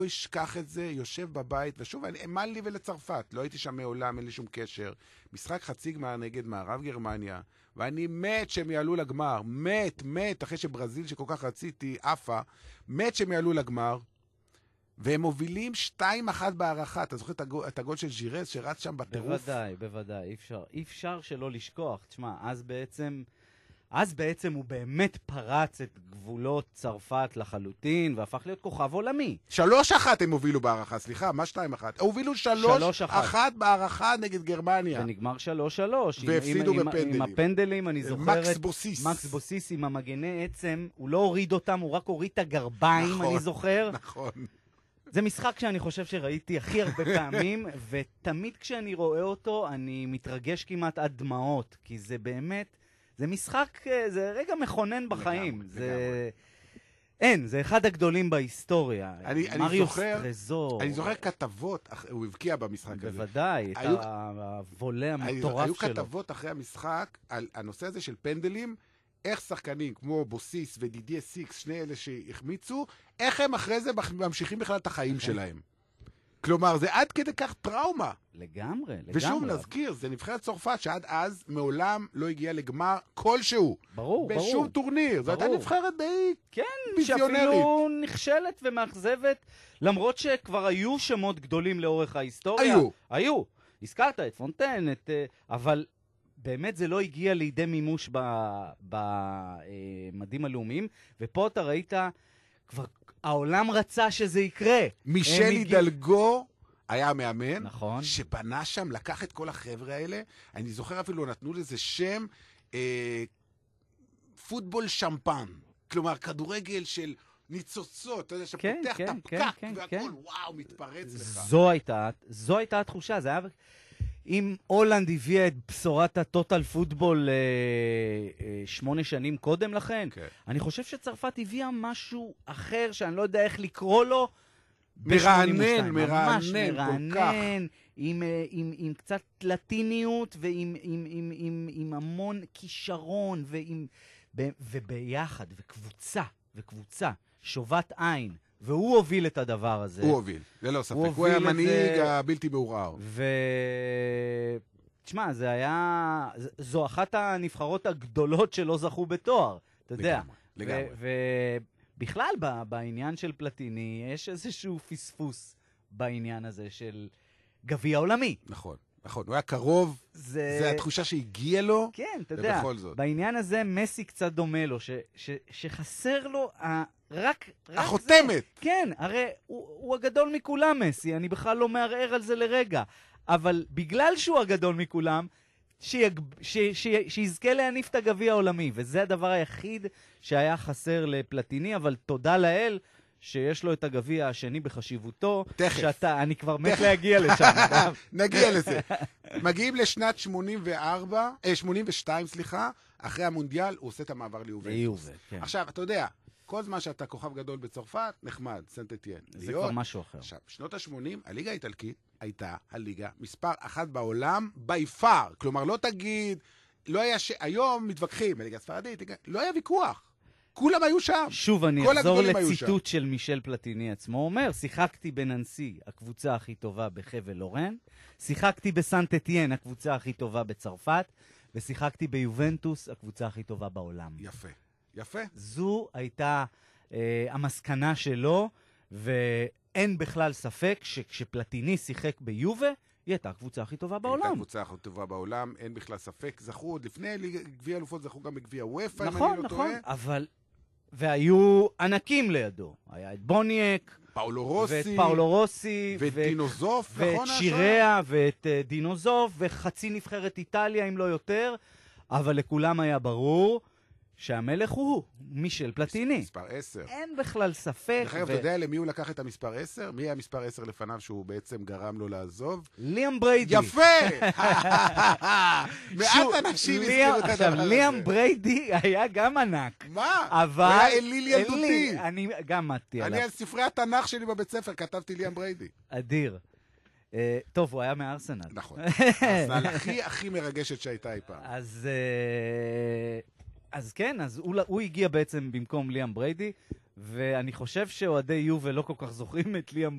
לא אשכח את זה, יושב בבית, ושוב, מה לי ולצרפת? לא הייתי שם מעולם, אין לי שום קשר. משחק חצי גמר נגד מערב גרמניה, ואני מת שהם יעלו לגמר. מת, אחרי שברזיל שכל כך רציתי, אפה, מת שהם יעלו לגמר, והם מובילים 2-1 בהערכה. אתה זוכר את הגול של ז'ירס שרץ שם בטירוף? בוודאי, אי אפשר שלא לשכוח. תשמע, אז בעצם הוא באמת פרץ את גבולות צרפת לחלוטין, והפך להיות כוכב עולמי. 3-1 הם הובילו בהערכה, סליחה, מה 2-1? הובילו 3-1 בהערכה נגד גרמניה. ונגמר 3-3. והפסידו בפנדלים. עם הפנדלים, אני זוכרת. מקס בוסיס עם המגני עצם, הוא לא הוריד אותם, הוא רק הוריד את הגרביים, אני זוכר. נכון. זה משחק שאני חושב שראיתי הכי הרבה פעמים, ותמיד כשאני רואה אותו, אני מתרגש כמעט עד דמעות, כי זה באמת... זה משחק, זה רגע מכונן בחיים. זה אחד הגדולים בהיסטוריה. אני זוכר כתבות, הוא הבקיע במשחק הזה. בוודאי, את הוולה המטורף שלו. היו כתבות אחרי המשחק על הנושא הזה של פנדלים, איך שחקנים כמו בוסיס ודידיה סיקס, שני אלה שהחמיצו, איך הם אחרי זה ממשיכים בכלל את החיים שלהם. כלומר, זה עד כדי כך טראומה. לגמרי. ושוב נזכיר, זה נבחרת צרפת שעד אז מעולם לא הגיע לגמר כלשהו. ברור. בשום טורניר. זו הייתה נבחרת די כן, שאפילו נכשלת ומאכזבת, למרות שכבר היו שמות גדולים לאורך ההיסטוריה. היו. הזכרת את פונטן, אבל באמת זה לא הגיע לידי מימוש במדים הלאומיים, ופה אתה ראית כבר... העולם רצה שזה יקרה. מישל הידלגו היה המאמן, נכון. שבנה שם, לקח את כל החבר'ה האלה. אני זוכר אפילו, נתנו לזה שם, פוטבול שמפן. כלומר, כדורגל של ניצוצות, אתה יודע, שפותח את הפקק, והכל, וואו, מתפרץ לך. זו הייתה התחושה, זה היה... אם הולנד הביאה את בשורת הטוטל פוטבול 8 שנים קודם לכן, אני חושב שצרפת הביאה משהו אחר שאני לא יודע איך לקרוא לו. מרענן, כל כך. עם קצת לטיניות ועם המון כישרון וביחד, וקבוצה, שובת עין. והוא הוביל את הדבר הזה. הוא הוביל, זה לא ספק. הוא היה המנהיג הבלתי מעורער. תשמע, זו אחת הנבחרות הגדולות שלא זכו בתואר, אתה יודע. לגמרי. ובכלל, בעניין של פלטיני, יש איזשהו פספוס בעניין הזה של גביע עולמי. נכון. נכון, הוא היה קרוב, זה התחושה שהגיע לו, כן, אתה יודע, בעניין הזה מסי קצת דומה לו, שחסר לו רק החותמת. כן, הרי הוא הגדול מכולם מסי, אני בכלל לא מערער על זה לרגע, אבל בגלל שהוא הגדול מכולם, שיזכה להניף את הגביע העולמי, וזה הדבר היחיד שהיה חסר לפלטיני, אבל תודה לאל, שיש לו את הגביע השני בחשיבותו. תכף. אני כבר מת להגיע לשם. נגיע לזה. מגיעים לשנת 82, אחרי המונדיאל, הוא עושה את המעבר ליובנטוס. עכשיו, אתה יודע, כל זמן שאתה כוכב גדול בצרפת, נחמד, סנט אתיין. זה כבר משהו אחר. עכשיו, שנות ה-80, הליגה האיטלקית הייתה הליגה מספר 1 בעולם, by far. כלומר, לא תגיד, לא היה היום מתווכחים, הליגה הספרדית, לא היה ויכוח. כולם היו שם. שוב, אני אחזור לציטוט של מישל פלטיני עצמו. הוא אומר, שיחקתי בננסי, הקבוצה הכי טובה בחבל לורן, שיחקתי בסנט אתיין, הקבוצה הכי טובה בצרפת, ושיחקתי ביובנטוס, הקבוצה הכי טובה בעולם. יפה. זו הייתה המסקנה שלו, ואין בכלל ספק שכשפלטיני שיחק ביובה, היא הייתה הקבוצה הכי טובה בעולם. הייתה הקבוצה הכי טובה בעולם, אין בכלל ספק. זכו עוד לפני גביע אלופות, זכו גם בגביע וופא, אם אני לא טועה. נכון, אבל... והיו ענקים לידו. היה את בוניאק, פאולו רוסי, ואת דינוזוף, ואת שיריה, ואת דינוזוף, וחצי נבחרת איטליה, אם לא יותר. אבל לכולם היה ברור שהמלך הוא מישל פלטיני. מספר 10. אין בכלל ספק. דרך אגב, אתה יודע למי הוא לקח את המספר 10? מי היה מספר 10 לפניו שהוא בעצם גרם לו לעזוב? ליאם בריידי. יפה! מעט אנשים הזכירו את הדבר הזה. ליאם בריידי היה גם ענק. מה? הוא היה אליל ילדותי. אני גם מתתי עליו. אני על ספרי התנ"ך שלי בבית ספר כתבתי ליאם בריידי. אדיר. טוב, הוא היה מארסנל. נכון. ארסנל הכי מרגשת שהייתה אי פעם. אז כן, אז הוא הגיע בעצם במקום ליאם בריידי, ואני חושב שאוהדי יובל לא כל כך זוכרים את ליאם